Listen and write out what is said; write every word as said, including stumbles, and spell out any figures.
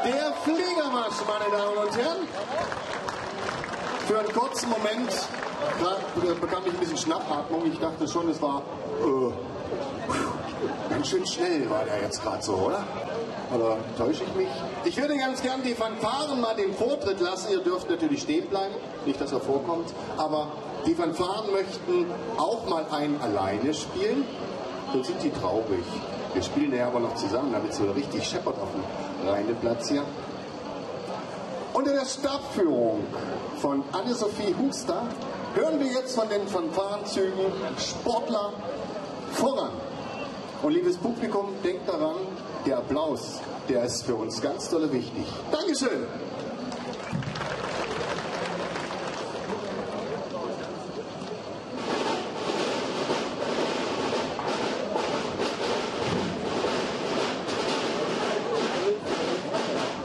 Der Fliegermarsch, meine Damen und Herren. Für einen kurzen Moment da bekam ich ein bisschen Schnappatmung. Ich dachte schon, es war äh, ganz schön schnell, war der jetzt gerade so, oder? Oder täusche ich mich? Ich würde ganz gern die Fanfaren mal den Vortritt lassen. Ihr dürft natürlich stehen bleiben, nicht, dass er vorkommt. Aber die Fanfaren möchten auch mal einen alleine spielen. Dann sind die traurig. Wir spielen ja aber noch zusammen, damit es so richtig scheppert auf dem Rheineplatz hier. Unter der Stabführung von Anne-Sophie Huster hören wir jetzt von den Fanfarenzügen Sportler voran. Und liebes Publikum, denkt daran, der Applaus, der ist für uns ganz dolle wichtig. Dankeschön!